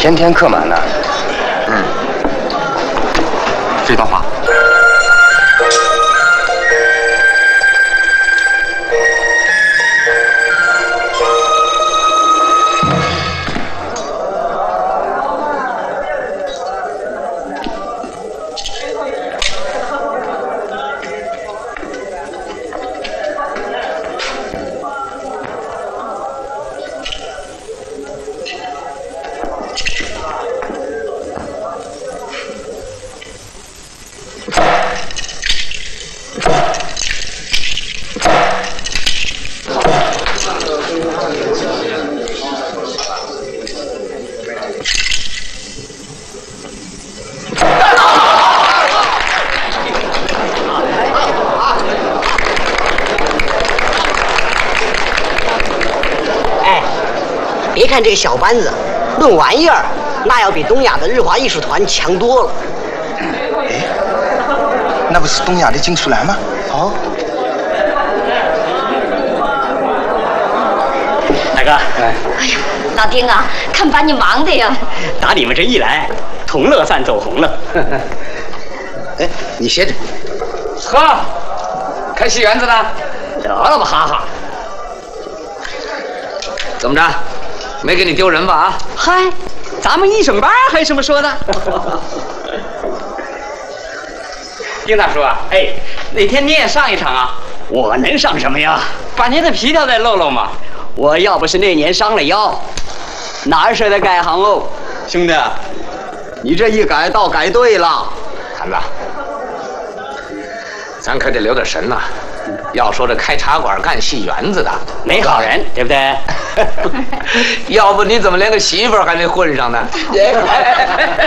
天天客满呢。 这段话。 别看这个小班子，论玩意儿，那要比东亚的日华艺术团强多了。 哎，那不是东亚的金淑兰吗？ 哦， 大哥， 哎呀，老丁啊，看把你忙的呀！ 打你们这一来，同乐算走红了。 哎，你歇着。 呵，开戏园子呢？ 得了吧，哈哈。 怎么着？没给你丢人吧？啊？ 嗨，咱们一整班还什么说的？ 丁大叔啊， 哎， 哪天你也上一场啊？ 我能上什么呀？ 把您的皮条再露露嘛。 我要不是那年伤了腰，哪舍得改行哦？ 兄弟，你这一改倒改对了。 孩子，咱可得留点神呐。要说这开茶馆干戏园子的没好人，对不对？ 要不你怎么连个媳妇儿还没混上呢？